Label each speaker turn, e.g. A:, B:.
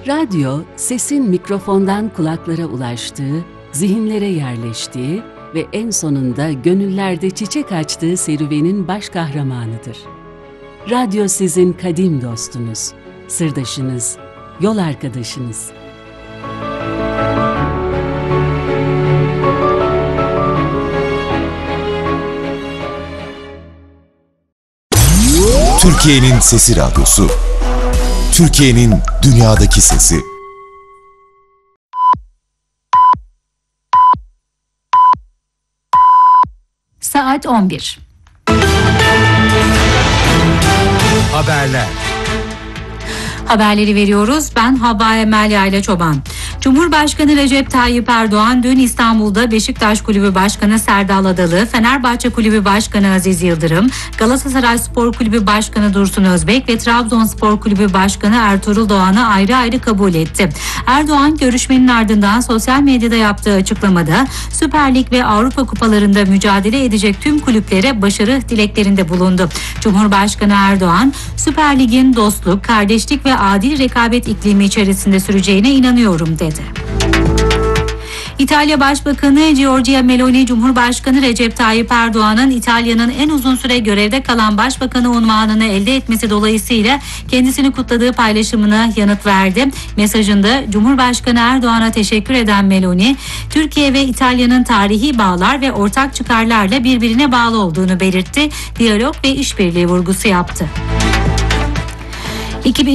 A: Radyo, sesin mikrofondan kulaklara ulaştığı, zihinlere yerleştiği ve en sonunda gönüllerde çiçek açtığı serüvenin baş kahramanıdır. Radyo sizin kadim dostunuz, sırdaşınız, yol arkadaşınız.
B: Türkiye'nin Sesi Radyosu. Türkiye'nin dünyadaki sesi.
C: Saat 11.
B: Haberler.
C: Haberleri veriyoruz. Ben Havva Emel Yayla Çoban. Cumhurbaşkanı Recep Tayyip Erdoğan dün İstanbul'da Beşiktaş Kulübü Başkanı Serdal Adalı, Fenerbahçe Kulübü Başkanı Aziz Yıldırım, Galatasaray Spor Kulübü Başkanı Dursun Özbek ve Trabzonspor Kulübü Başkanı Ertuğrul Doğan'ı ayrı ayrı kabul etti. Erdoğan görüşmenin ardından sosyal medyada yaptığı açıklamada Süper Lig ve Avrupa Kupalarında mücadele edecek tüm kulüplere başarı dileklerinde bulundu. Cumhurbaşkanı Erdoğan, Süper Lig'in dostluk, kardeşlik ve adil rekabet iklimi içerisinde süreceğine inanıyorum dedi. İtalya Başbakanı Giorgia Meloni, Cumhurbaşkanı Recep Tayyip Erdoğan'ın İtalya'nın en uzun süre görevde kalan başbakanı unvanını elde etmesi dolayısıyla kendisini kutladığı paylaşımına yanıt verdi. Mesajında Cumhurbaşkanı Erdoğan'a teşekkür eden Meloni, Türkiye ve İtalya'nın tarihi bağlar ve ortak çıkarlarla birbirine bağlı olduğunu belirtti. Diyalog ve işbirliği vurgusu yaptı.